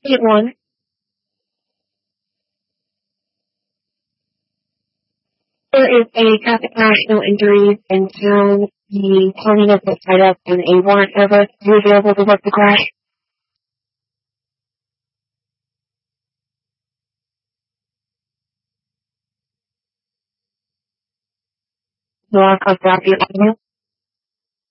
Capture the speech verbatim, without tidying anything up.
eight one. There is a traffic crash, no injuries in town. The cleanliness is tied up in a warrant service. Are you available to work the crash? No, I'll contact you.